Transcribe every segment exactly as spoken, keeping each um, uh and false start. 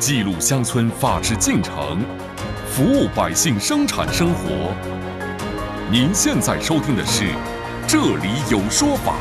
记录乡村发triển进程，服务百姓生产生活。您现在收听的是《这里有说法》。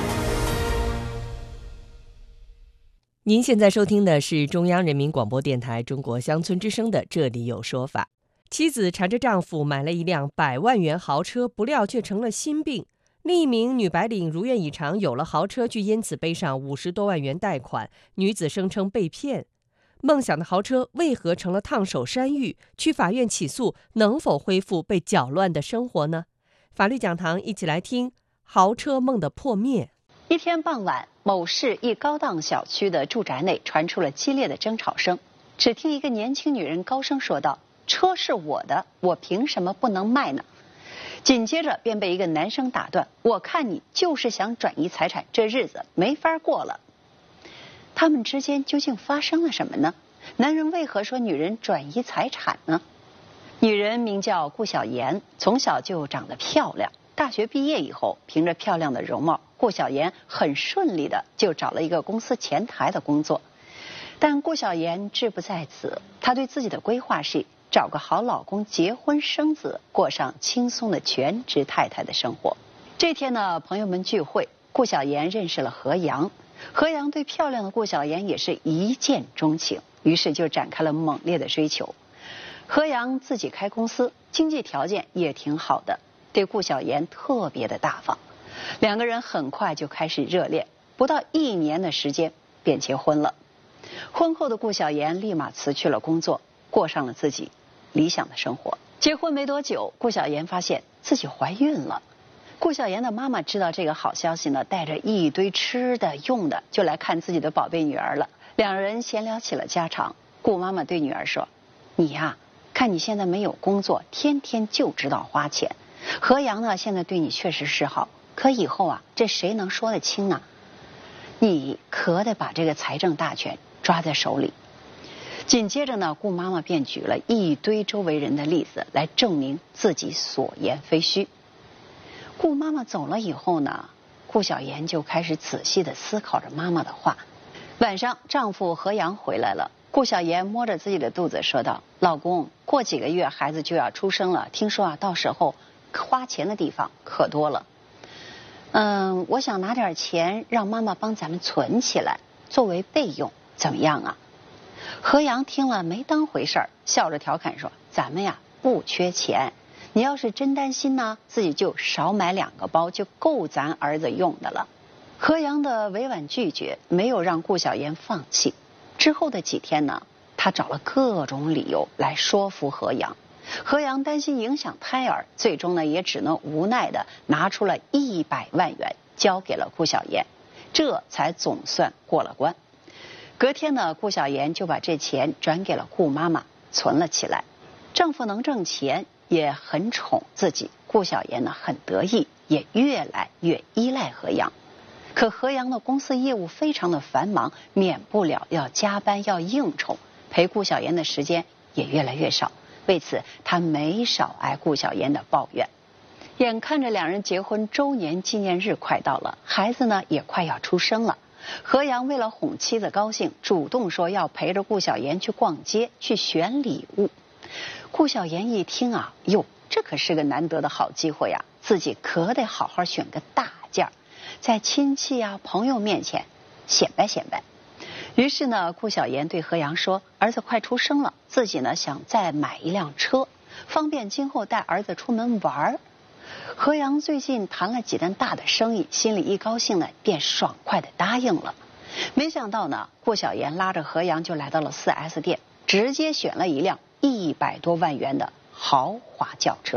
您现在收听的是中央人民广播电台中国乡村之声的《这里有说法》。妻子缠着丈夫买了一辆百万元豪车，不料却成了心病。另一名女白领如愿以偿有了豪车，却因此背上五十多万元贷款。女子声称被骗。梦想的豪车为何成了烫手山芋？去法院起诉，能否恢复被搅乱的生活呢？法律讲堂，一起来听豪车梦的破灭。 一天傍晚，某市一高档小区的住宅内传出了激烈的争吵声。只听一个年轻女人高声说道：“车是我的，我凭什么不能卖呢？”紧接着便被一个男生打断：“我看你就是想转移财产，这日子没法过了。”他们之间究竟发生了什么呢？男人为何说女人转移财产呢？女人名叫顾小妍，从小就长得漂亮。大学毕业以后，凭着漂亮的容貌，顾小妍很顺利的就找了一个公司前台的工作。但顾小妍志不在此，她对自己的规划是找个好老公，结婚生子，过上轻松的全职太太的生活。这天呢，朋友们聚会，顾小妍认识了何阳。何阳对漂亮的顾小妍也是一见钟情，于是就展开了猛烈的追求。何阳自己开公司，经济条件也挺好的，对顾小妍特别的大方。两个人很快就开始热恋，不到一年的时间便结婚了。婚后的顾小妍立马辞去了工作，过上了自己理想的生活。结婚没多久，顾小妍发现自己怀孕了。顾小妍的妈妈知道这个好消息呢，带着一堆吃的用的就来看自己的宝贝女儿了。两人闲聊起了家常。顾妈妈对女儿说：“你呀，看你现在没有工作，天天就知道花钱。何阳呢，现在对你确实是好，可以后啊，这谁能说得清呢？你可得把这个财政大权抓在手里。”紧接着呢，顾妈妈便举了一堆周围人的例子来证明自己所言非虚。顾妈妈走了以后呢，顾小妍就开始仔细地思考着妈妈的话。晚上，丈夫何阳回来了，顾小妍摸着自己的肚子说道：“老公，过几个月孩子就要出生了，听说啊，到时候花钱的地方可多了。嗯，我想拿点钱让妈妈帮咱们存起来，作为备用，怎么样啊？”何阳听了没当回事儿，笑着调侃说：“咱们呀不缺钱，你要是真担心呢，自己就少买两个包，就够咱儿子用的了。”何阳的委婉拒绝没有让顾小妍放弃。之后的几天呢，他找了各种理由来说服何阳。何阳担心影响胎儿，最终呢也只能无奈的拿出了一百万元交给了顾小妍，这才总算过了关。隔天呢，顾小妍就把这钱转给了顾妈妈，存了起来。丈夫能挣钱，也很宠自己，顾小妍呢很得意，也越来越依赖何阳。可何阳的公司业务非常的繁忙，免不了要加班要应酬，陪顾小妍的时间也越来越少。为此，他没少挨顾小妍的抱怨。眼看着两人结婚周年纪念日快到了，孩子呢也快要出生了。何阳为了哄妻子高兴，主动说要陪着顾小妍去逛街，去选礼物。顾小妍一听啊，哟，这可是个难得的好机会啊，自己可得好好选个大件儿，在亲戚啊朋友面前显摆显摆。于是呢，顾小妍对何阳说：“儿子快出生了，自己呢想再买一辆车，方便今后带儿子出门玩。”何阳最近谈了几单大的生意，心里一高兴呢，便爽快的答应了。没想到呢，顾小妍拉着何阳就来到了 四 S 店，直接选了一辆一百多万元的豪华轿车。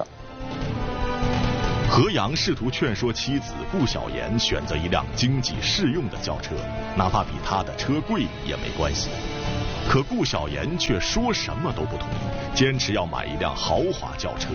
何阳试图劝说妻子顾小妍选择一辆经济适用的轿车，哪怕比他的车贵也没关系。可顾小妍却说什么都不同意，坚持要买一辆豪华轿车。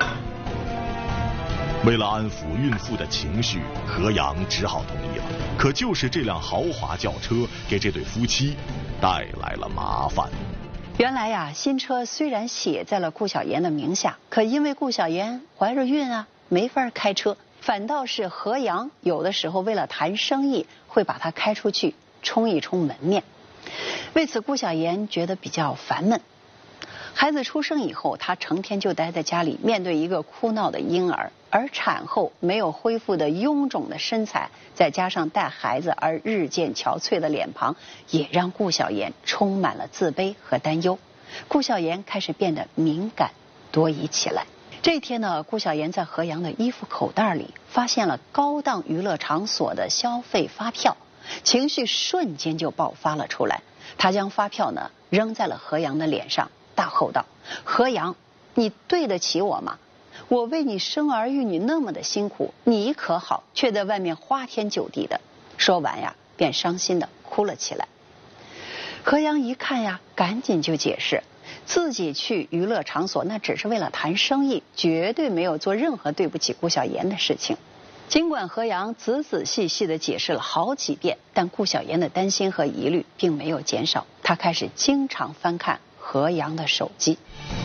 为了安抚孕妇的情绪，何阳只好同意了。可就是这辆豪华轿车给这对夫妻带来了麻烦。 原来呀，新车虽然写在了顾小妍的名下，可因为顾小妍怀着孕啊，没法开车，反倒是何阳有的时候为了谈生意，会把它开出去冲一冲门面。 为此，顾晓妍觉得比较烦闷。孩子出生以后，她成天就待在家里，面对一个哭闹的婴儿，而产后没有恢复的臃肿的身材，再加上带孩子而日渐憔悴的脸庞，也让顾晓妍充满了自卑和担忧。顾晓妍开始变得敏感多疑起来。这一天呢，顾晓妍在何阳的衣服口袋里发现了高档娱乐场所的消费发票，情绪瞬间就爆发了出来。她将发票呢扔在了何阳的脸上，大吼道：“何阳，你对得起我吗？我为你生儿育女那么的辛苦，你可好，却在外面花天酒地的。”说完呀，便伤心的哭了起来。何阳一看呀，赶紧就解释，自己去娱乐场所那只是为了谈生意，绝对没有做任何对不起顾晓妍的事情。尽管何阳仔仔细细地解释了好几遍，但顾晓妍的担心和疑虑并没有减少，她开始经常翻看何阳的手机。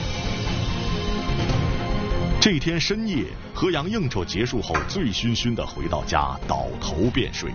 这天深夜，何阳应酬结束后，醉醺醺地回到家，倒头便睡。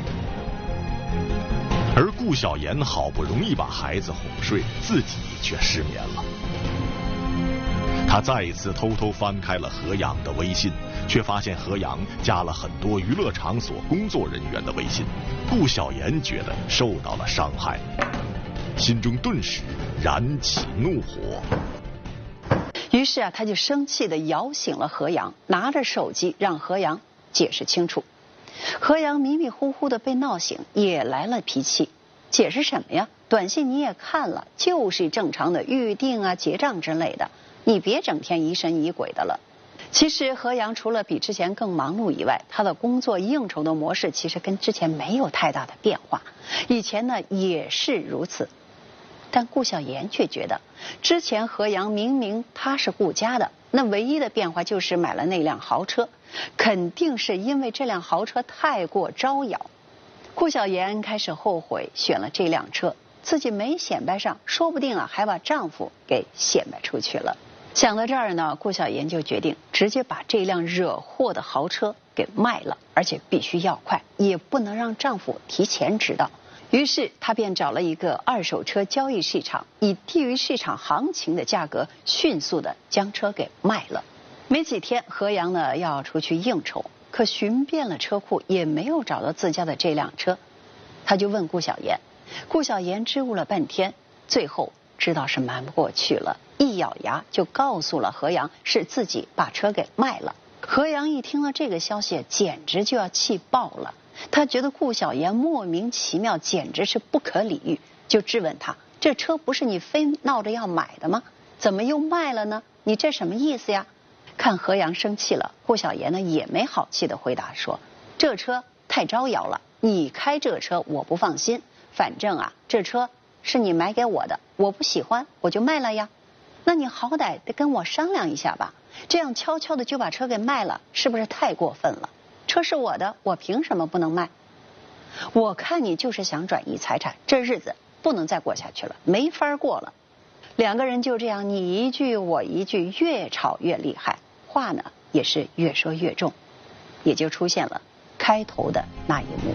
而顾晓妍好不容易把孩子哄睡，自己却失眠了。她再一次偷偷翻开了何阳的微信，却发现何阳加了很多娱乐场所工作人员的微信。顾晓妍觉得受到了伤害，心中顿时燃起怒火。 于是啊，他就生气地摇醒了何阳，拿着手机让何阳解释清楚。何阳迷迷糊糊的被闹醒，也来了脾气。解释什么呀？短信你也看了，就是正常的预定啊、结账之类的，你别整天疑神疑鬼的了。其实何阳除了比之前更忙碌以外，他的工作应酬的模式其实跟之前没有太大的变化，以前呢也是如此。但顾晓妍却觉得，之前何阳明明他是顾家的，那唯一的变化就是买了那辆豪车，肯定是因为这辆豪车太过招摇。顾晓妍开始后悔选了这辆车，自己没显摆上，说不定啊还把丈夫给显摆出去了。想到这儿呢，顾晓妍就决定直接把这辆惹祸的豪车给卖了，而且必须要快，也不能让丈夫提前知道。于是她便找了一个二手车交易市场，以低于市场行情的价格迅速的将车给卖了。没几天，何阳呢要出去应酬，可寻遍了车库也没有找到自家的这辆车。他就问顾晓妍，顾晓妍支吾了半天，最后知道是瞒不过去了，一咬牙就告诉了何阳是自己把车给卖了。何阳一听了这个消息，简直就要气爆了。他觉得顾晓妍莫名其妙，简直是不可理喻，就质问他，这车不是你非闹着要买的吗？怎么又卖了呢？你这什么意思呀？看何阳生气了，顾晓妍呢也没好气的回答说，这车太招摇了，你开这车我不放心，反正啊这车是你买给我的，我不喜欢我就卖了呀。那你好歹得跟我商量一下吧，这样悄悄的就把车给卖了，是不是太过分了？车是我的，我凭什么不能卖？我看你就是想转移财产，这日子不能再过下去了，没法过了。两个人就这样你一句我一句，越吵越厉害，话呢也是越说越重，也就出现了开头的那一幕。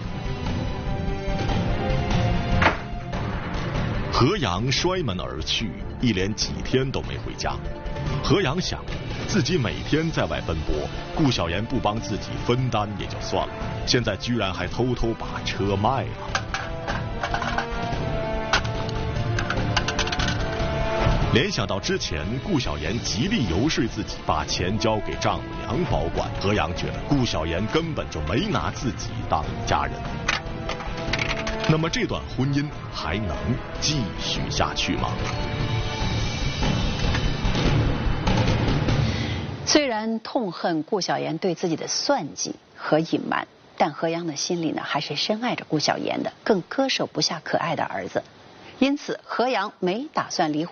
何阳摔门而去，一连几天都没回家。何阳想，自己每天在外奔波，顾晓妍不帮自己分担也就算了，现在居然还偷偷把车卖了。联想到之前顾晓妍极力游说自己把钱交给丈母娘保管，何阳觉得顾晓妍根本就没拿自己当一家人。那么这段婚姻还能继续下去吗？ 虽然痛恨顾晓妍对自己的算计和隐瞒，但何阳的心里呢还是深爱着顾晓妍的，更割舍不下可爱的儿子。因此何阳没打算离婚。